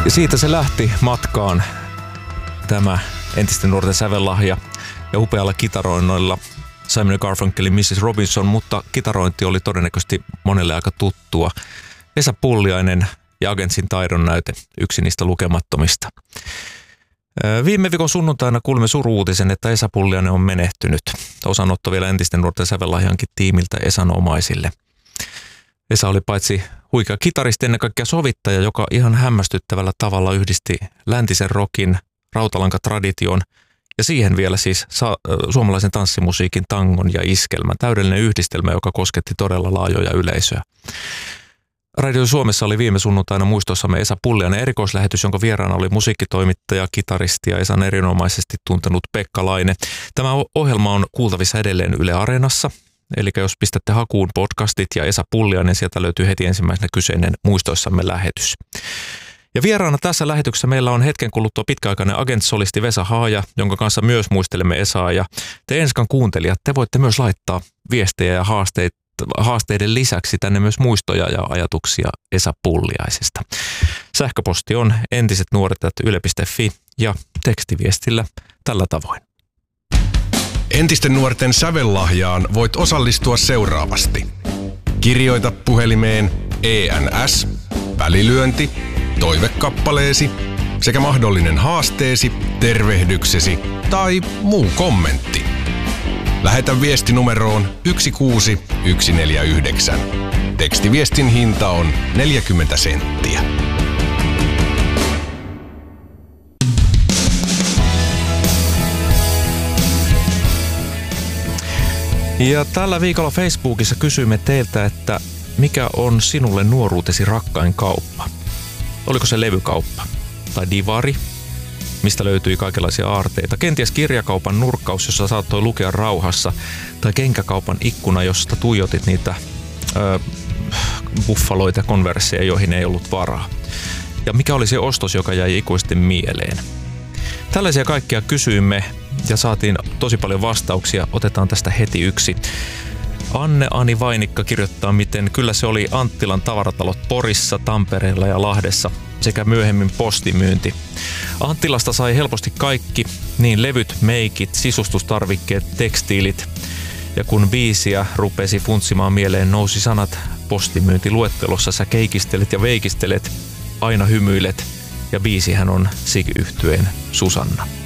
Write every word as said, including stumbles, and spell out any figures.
Ja siitä se lähti matkaan, tämä entisten nuorten sävellahja, ja upealla kitaroinnoilla Simon & Garfunkelin missis Robinson, mutta kitarointi oli todennäköisesti monelle aika tuttua. Esa Pulliainen ja Agentsin taidon näyte, yksi niistä lukemattomista. Viime viikon sunnuntaina kuulimme suru-uutisen, että Esa Pulliainen on menehtynyt. Osanotto vielä entisten nuorten sävellahjankin tiimiltä Esan omaisille. Esa oli paitsi huikea kitaristi, ennen kaikkea sovittaja, joka ihan hämmästyttävällä tavalla yhdisti läntisen rockin, rautalankatradition ja siihen vielä siis sa- suomalaisen tanssimusiikin, tangon ja iskelmän. Täydellinen yhdistelmä, joka kosketti todella laajoja yleisöä. Radio Suomessa oli viime sunnuntaina muistossamme Esa Pulliainen erikoislähetys, jonka vieraana oli musiikkitoimittaja, kitaristi ja Esan erinomaisesti tuntenut Pekka Laine. Tämä ohjelma on kuultavissa edelleen Yle Areenassa, eli jos pistätte hakuun podcastit ja Esa Pulliainen, sieltä löytyy heti ensimmäisenä kyseinen muistoissamme lähetys. Ja vieraana tässä lähetyksessä meillä on hetken kuluttua pitkäaikainen Agent-solisti Vesa Haaja, jonka kanssa myös muistelemme Esaa. Ja te enskan kuuntelijat, te voitte myös laittaa viestejä ja haasteita. Haasteiden lisäksi tänne myös muistoja ja ajatuksia Esa Pulliaisesta. Sähköposti on entiset nuoret at yle piste fi ja tekstiviestillä tällä tavoin. Entisten nuorten sävellahjaan voit osallistua seuraavasti. Kirjoita puhelimeen E N S, välilyönti, toivekappaleesi sekä mahdollinen haasteesi, tervehdyksesi tai muu kommentti. Lähetä viesti numeroon yksi kuusi yksi neljä yhdeksän. Tekstiviestin hinta on neljäkymmentä senttiä. Ja tällä viikolla Facebookissa kysyimme teiltä, että mikä on sinulle nuoruutesi rakkain kauppa? Oliko se levykauppa tai divari, mistä löytyi kaikenlaisia aarteita? Kenties kirjakaupan nurkkaus, jossa saattoi lukea rauhassa, tai kenkäkaupan ikkuna, josta tuijotit niitä ö, buffaloita ja konversseja, joihin ei ollut varaa. Ja mikä oli se ostos, joka jäi ikuisesti mieleen? Tällaisia kaikkia kysyimme ja saatiin tosi paljon vastauksia. Otetaan tästä heti yksi. Anne-Ani Vainikka kirjoittaa, miten kyllä se oli Anttilan tavaratalot Porissa, Tampereella ja Lahdessa sekä myöhemmin postimyynti. Anttilasta sai helposti kaikki, niin levyt, meikit, sisustustarvikkeet, tekstiilit. Ja kun biisiä rupesi funtsimaan mieleen, nousi sanat postimyyntiluettelossa. Sä keikistelet ja veikistelet, aina hymyilet ja biisihän on Sig-yhtyeen Susanna.